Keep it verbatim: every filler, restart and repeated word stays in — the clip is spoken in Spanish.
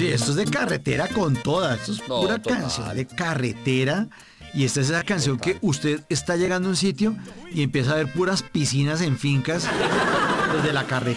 Sí, esto es de carretera con toda. Esto es No, pura total. canción de carretera. Y esta es esa canción que usted está llegando a un sitio y empieza a ver puras piscinas en fincas desde la carretera.